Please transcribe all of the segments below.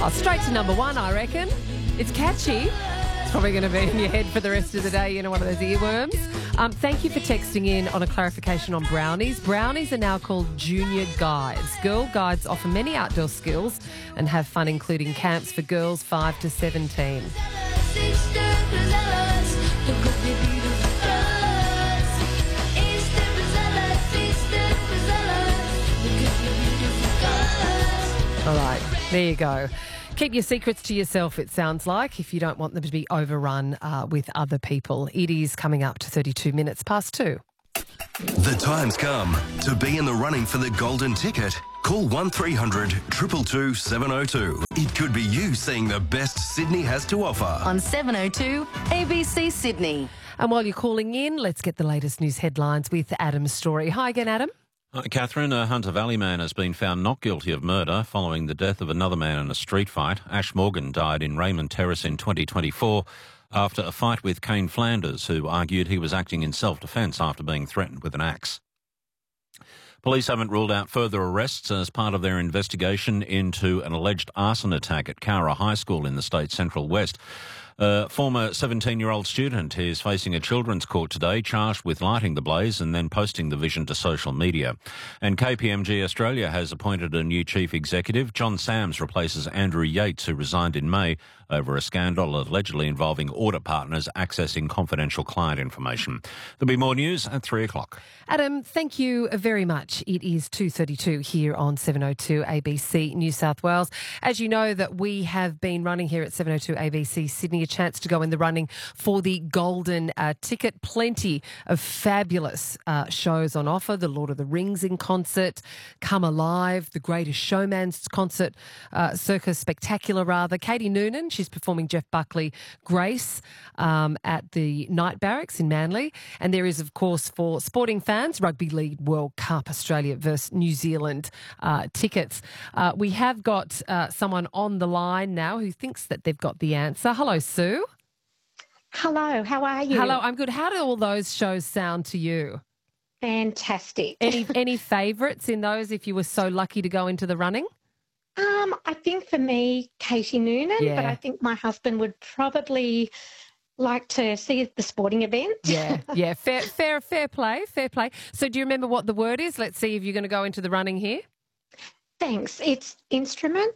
Oh, straight to number one, I reckon. It's catchy. It's probably going to be in your head for the rest of the day, you know, one of those earworms. Thank you for texting in on a clarification on brownies. Brownies are now called junior guides. Girl guides offer many outdoor skills and have fun, including camps for girls 5 to 17. All right, there you go. Keep your secrets to yourself, it sounds like, if you don't want them to be overrun with other people. It is coming up to 32 minutes past 2. The time's come to be in the running for the golden ticket. Call 1300 222 702. It could be you seeing the best Sydney has to offer. On 702 ABC Sydney. And while you're calling in, let's get the latest news headlines with Adam's story. Hi again, Adam. Catherine, a Hunter Valley man has been found not guilty of murder following the death of another man in a street fight. Ash Morgan died in Raymond Terrace in 2024 after a fight with Kane Flanders, who argued he was acting in self-defence after being threatened with an axe. Police haven't ruled out further arrests as part of their investigation into an alleged arson attack at Cowra High School in the state's Central West. A former 17-year-old student is facing a children's court today, charged with lighting the blaze and then posting the vision to social media. And KPMG Australia has appointed a new chief executive. John Sams replaces Andrew Yates, who resigned in May over a scandal allegedly involving audit partners accessing confidential client information. There'll be more news at 3 o'clock. Adam, thank you very much. It is 2:32 here on 702 ABC New South Wales. As you know, that we have been running here at 702 ABC Sydney a chance to go in the running for the golden ticket. Plenty of fabulous shows on offer. The Lord of the Rings in concert, Come Alive, The Greatest Showman's concert, Circus Spectacular rather. Katie Noonan, she's performing Jeff Buckley Grace at the Night Barracks in Manly. And there is, of course, for sporting fans, Rugby League World Cup Australia versus New Zealand tickets. We have got someone on the line now who thinks that they've got the answer. Hello, Sue. Hello, how are you? Hello, I'm good. How do all those shows sound to you? Fantastic. Any favourites in those if you were so lucky to go into the running? I think for me, Katie Noonan, Yeah. but I think my husband would probably like to see the sporting event. Yeah. Fair play. So do you remember what the word is? Let's see if you're going to go into the running here. Thanks. It's instrument.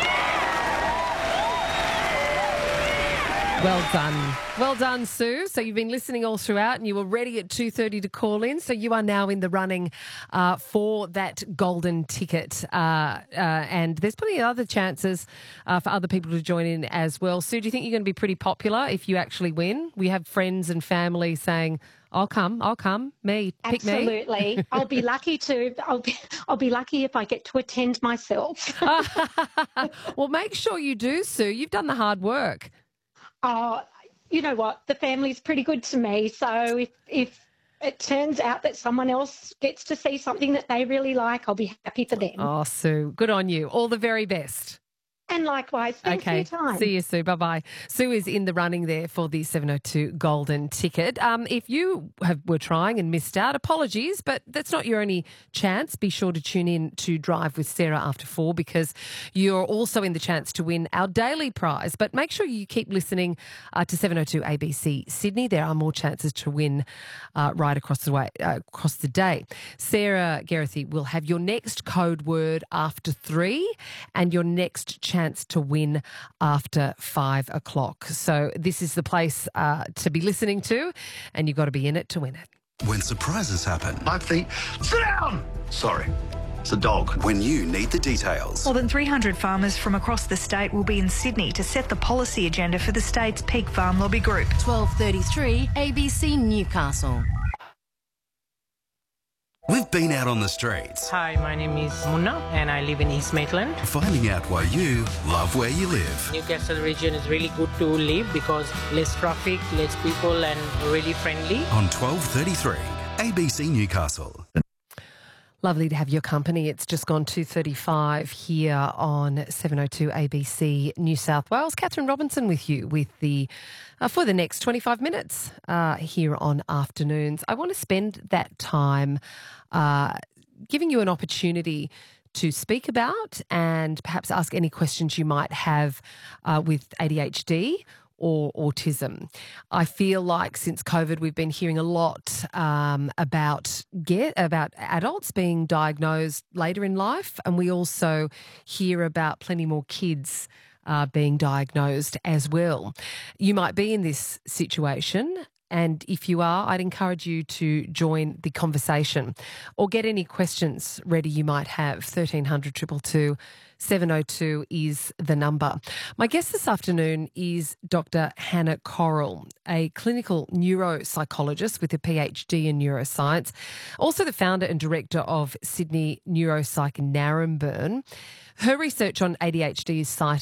Well done, Sue. So you've been listening all throughout and you were ready at 2:30 to call in. So you are now in the running for that golden ticket. And there's plenty of other chances for other people to join in as well. Sue, do you think you're going to be pretty popular if you actually win? We have friends and family saying, I'll come, pick me. Absolutely. I'll be lucky I'll be lucky if I get to attend myself. Well, make sure you do, Sue. You've done the hard work. Oh, you know what? The family's pretty good to me. So if it turns out that someone else gets to see something that they really like, I'll be happy for them. Oh, Sue, good on you. All the very best. And likewise, thanks for your time. See you, Sue. Bye-bye. Sue is in the running there for the 702 golden ticket. If you were trying and missed out, apologies, but that's not your only chance. Be sure to tune in to Drive with Sarah after 4 because you're also in the chance to win our daily prize. But make sure you keep listening to 702 ABC Sydney. There are more chances to win right across the day. Sarah Geraghty will have your next code word after 3 and your next chance to win after 5 o'clock. So this is the place to be listening to, and you've got to be in it to win it. When surprises happen. I think, sit down! Sorry, it's a dog. When you need the details. More than 300 farmers from across the state will be in Sydney to set the policy agenda for the state's peak farm lobby group. 12:33 ABC Newcastle. We've been out on the streets. Hi, my name is Munna and I live in East Maitland. Finding out why you love where you live. Newcastle region is really good to live because less traffic, less people and really friendly. On 12:33 ABC Newcastle. Lovely to have your company. It's just gone 2:35 here on 702 ABC New South Wales. Catherine Robinson with you with the for the next 25 minutes here on Afternoons. I want to spend that time giving you an opportunity to speak about and perhaps ask any questions you might have with ADHD or autism. I feel like since COVID, we've been hearing a lot about adults being diagnosed later in life, and we also hear about plenty more kids being diagnosed as well. You might be in this situation, and if you are, I'd encourage you to join the conversation or get any questions ready you might have. 1300 222 702 is the number. My guest this afternoon is Dr. Hannah Correll, a clinical neuropsychologist with a PhD in neuroscience, also the founder and director of Sydney Neuropsych Naremburn. Her research on ADHD is cited